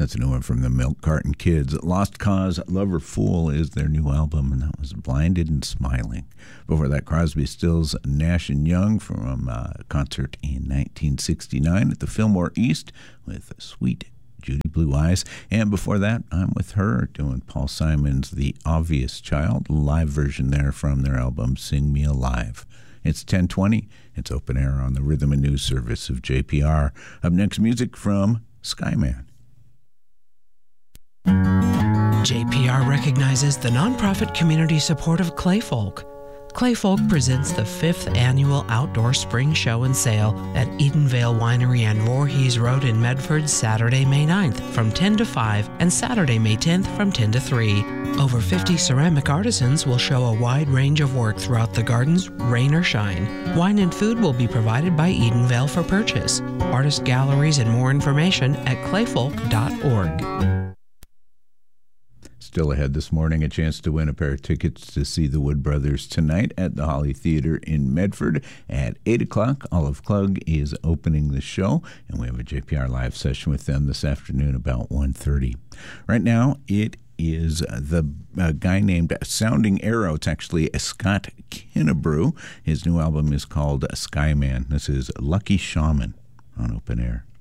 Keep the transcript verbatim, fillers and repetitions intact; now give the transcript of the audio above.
That's a new one from the Milk Carton Kids. Lost Cause, Lover Fool is their new album, and that was Blinded and Smiling. Before that, Crosby, Stills, Nash and Young from a concert in nineteen sixty-nine at the Fillmore East with Sweet Judy Blue Eyes. And before that, I'm With Her, doing Paul Simon's The Obvious Child, live version there from their album Sing Me Alive. It's ten twenty. It's open air on the Rhythm and News service of J P R. Up next, music from Skyman. J P R recognizes the nonprofit community support of Clayfolk. Clayfolk presents the fifth annual Outdoor Spring Show and Sale at Edenvale Winery and Voorhees Road in Medford, Saturday, May ninth from ten to five and Saturday, May tenth from ten to three. Over fifty ceramic artisans will show a wide range of work throughout the gardens, rain or shine. Wine and food will be provided by Edenvale for purchase. Artist galleries and more information at clayfolk dot org. Still ahead this morning, a chance to win a pair of tickets to see the Wood Brothers tonight at the Holly Theater in Medford at eight o'clock. Olive Klug is opening the show, and we have a J P R live session with them this afternoon about one thirty. Right now, it is the uh, guy named Sounding Arrow. It's actually Scott Kinnebrew. His new album is called Skyman. This is Lucky Shaman on Open Air.